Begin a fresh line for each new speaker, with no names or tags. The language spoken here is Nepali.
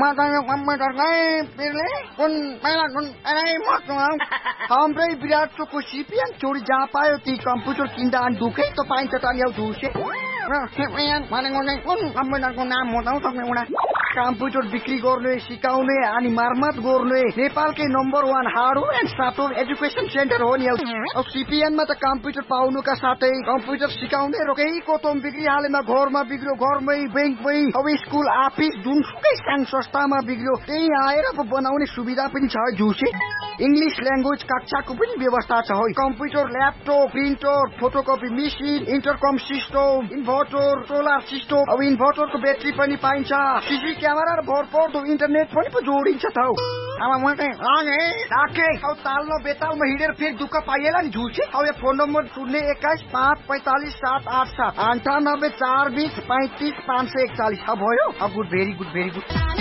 makanya komputer kayak pilih kun merah kun mos dong. Hambre biar cukup sipian curi japa di komputer kindaan duke to paling tetan yau duse. Nah, sipian mana ngone kun komputer kun namu tahu tak ngona. Komputer बिक्री गर्ने सिकाउने अनि मर्मत गर्ने नेपालकै number 1 hardware and software education centre हो नि। अब सीपीएन मा त कम्प्युटर पाउनुका साथै कम्प्युटर सिकाउने रोकेको तोम बिक्री हालेमा घरमा बिग्रियो घरमै बैंकमै अब स्कुल अफिस जुनसुकै संघ संस्थामा बिग्रियो त्यही आएर बनाउने सुविधा पनि छ जुसे। इंग्लिश ल्याङ्ग्वेज कक्षाको पनि व्यवस्था छ हो। Computer laptop printer photocopy machine इन्टरकम system inverter solar system अब इन्भर्टरको ब्याट्री पनि पाइन्छ। सीसी क्यामेरा र भरपर्दो इन्टरनेट पनि पो जोडिन्छ त हौ। अब म चाहिँ लागे राखे अब तालमा बेतालमा हिँडेर फेरि दुःख पाइएला नि झुल्छे। अब यो फोन नम्बर 021-545-787 98 420 35 541 भयो। अब good very good very good.